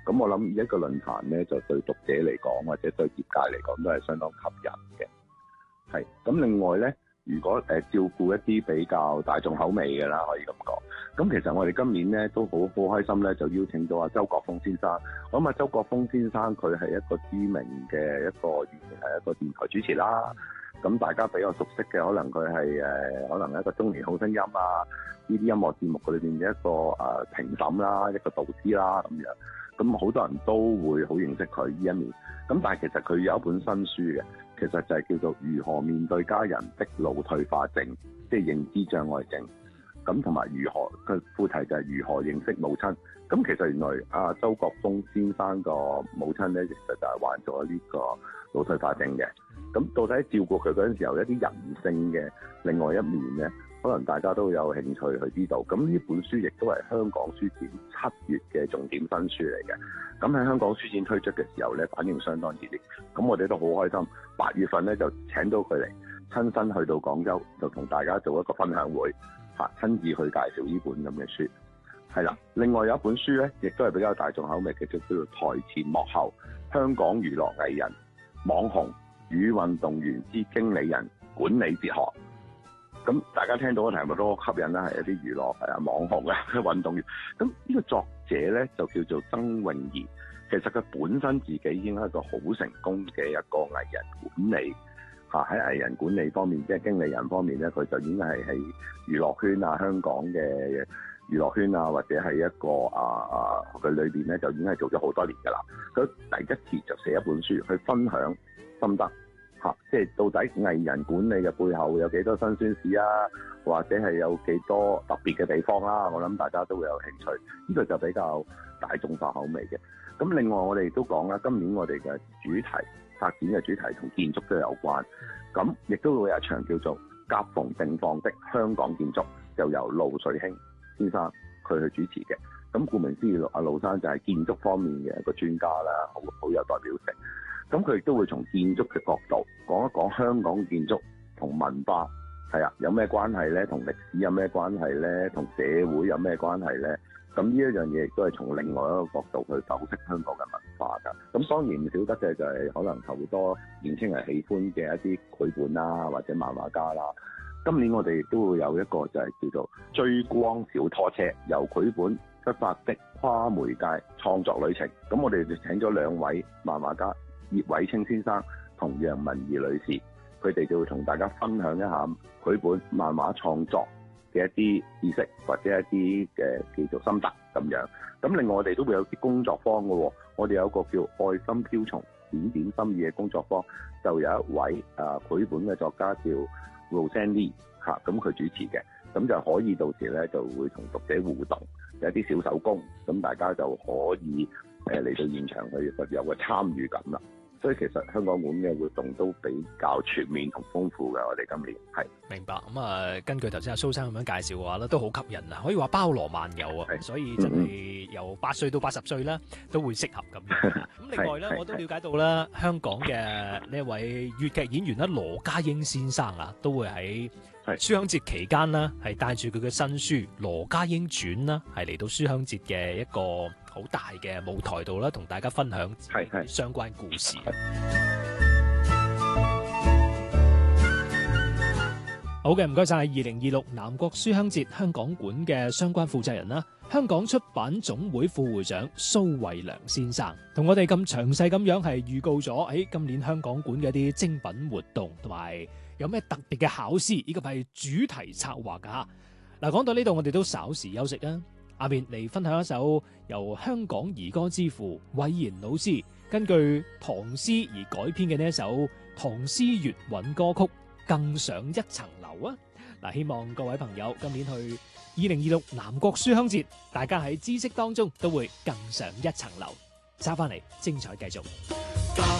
咁我諗一個論壇咧，就對讀者嚟講或者對業界嚟講都係相當吸引嘅。係咁，另外咧，如果照顧一啲比較大眾口味嘅啦，可以咁講。咁其實我哋今年咧都好開心咧，就邀請到阿周國峰先生。咁啊，周國峰先生佢係一個知名嘅以前係一個電台主持啦。咁大家比較熟悉嘅，可能佢係可能一個中年好聲音啊，呢啲音樂節目裏邊嘅一個評審啦，一個導師啦咁樣。咁好多人都會好認識佢呢一面。咁但係其實佢有一本新書嘅，其實就係叫做《如何面對家人的腦退化症》，即係認知障礙症。咁同埋佢副題就係如何認識母親。咁其實原來周國峰先生個母親咧，其實就係患咗呢個腦退化症嘅。咁到底照顧佢嗰陣時候，一啲人性嘅另外一面咧，可能大家都有興趣去知道。咁呢本書亦都係香港書展7月嘅重點新書嚟嘅。咁喺香港書展推出嘅時候咧，反應相當熱烈。咁我哋都好開心。8月份咧就請到佢嚟，親身去到廣州，就同大家做一個分享會，親自去介紹呢本咁嘅書。係啦，另外有一本書咧，亦都係比較大眾口味嘅，叫做《台前幕後：香港娛樂藝人、網紅與運動員之經理人管理哲學》。咁大家聽到嘅題目都好吸引啦，係一啲娛樂網紅啊、運動員。咁呢個作者咧就叫做曾詠儀，其實佢本身自己已經係一個好成功嘅一個藝人管理。喺藝人管理方面，即係經理人方面咧，佢就已經係喺娛樂圈啊、香港嘅娛樂圈啊，或者係一個佢裏邊咧，就已經係做咗好多年㗎啦。佢第一次就寫一本書去分享心得，即係到底藝人管理嘅背後有幾多辛酸史啊，或者係有幾多特別嘅地方啦。我諗大家都會有興趣，呢個就比較大眾化口味嘅。咁另外我哋都講啦，今年我哋嘅主題發展嘅主題同建築都有關，咁亦都會有一場叫做夾縫定放的香港建築，就由盧瑞興先生佢去主持嘅。咁顧名思義，阿盧生就係建築方面嘅一個專家啦，好有代表性。咁佢亦都會從建築嘅角度講一講香港建築同文化有咩關係咧，同歷史有咩關係咧，同社會有咩關係咧。咁呢一樣嘢亦都係從另外一個角度去剖析香港嘅文化㗎。咁當然唔少得嘅就係可能好多年輕人喜歡嘅一啲繪本啦，或者漫畫家啦。今年我哋亦都會有一個就係叫做追光小拖車，由繪本出發的跨媒介創作旅程。咁我哋就請咗2位漫畫家，葉偉清先生同楊文儀女士，佢哋就會同大家分享一下繪本漫畫創作嘅一啲知識，或者一啲嘅叫做心得咁樣。咁另外我哋都會有啲工作坊嘅喎，我哋有一個叫愛心瓢蟲點點心意嘅工作坊，就有一位繪本嘅作家叫 Roseanne Lee 咁佢主持嘅，咁就可以到時咧就會同讀者互動，有一啲小手工，咁大家就可以嚟到現場去有個參與感啦。所以其實香港館嘅活動都比較全面同豐富嘅，我哋今年係明白。咁根據頭先阿蘇生咁樣介紹嘅話咧，都好吸引啊，可以話包羅萬有啊，所以真係由8歲到80歲啦，都會適合咁樣。咁另外咧，我都了解到啦，香港嘅呢一位粵劇演員啦，羅家英先生啊，都會喺書香節期間啦，係帶住佢嘅新書《羅家英傳》啦，係嚟到書香節嘅一個好大嘅舞台度啦，同大家分享相關故事。好嘅，唔該晒2026南國書香節香港館嘅相關負責人啦，香港出版總會副會長蘇惠良先生，同我哋咁詳細咁樣係預告咗今年香港館嘅一啲精品活動，同埋有咩特別嘅考試，以及係主題策劃噶。嗱，講到呢度，我哋都稍時休息啊。下面嚟分享一首由香港兒歌之父韋然老師根據唐詩而改編嘅呢一首唐詩粵韻歌曲《更上一層樓》啊！嗱，希望各位朋友今年去2026南國書香節，大家喺知識當中都會更上一層樓。揸翻嚟，精彩繼續。